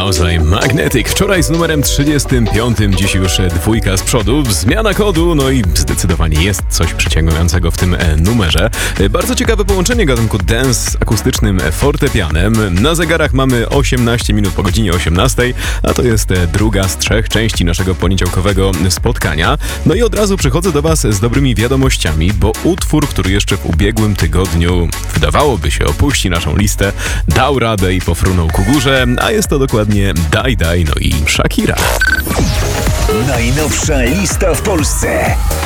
House, Magnetic. Wczoraj z numerem 35, dziś już dwójka z przodu. Zmiana kodu, no i zdecydowanie jest coś przyciągającego w tym numerze. Bardzo ciekawe połączenie gatunku dance z akustycznym fortepianem. Na zegarach mamy 18 minut po godzinie 18, a to jest druga z 3 części naszego poniedziałkowego spotkania. No i od razu przychodzę do Was z dobrymi wiadomościami, bo utwór, który jeszcze w ubiegłym tygodniu wydawałoby się opuści naszą listę, dał radę i pofrunął ku górze, a jest to dokładnie Daj Daj, no i Shakira. Najnowsza lista w Polsce.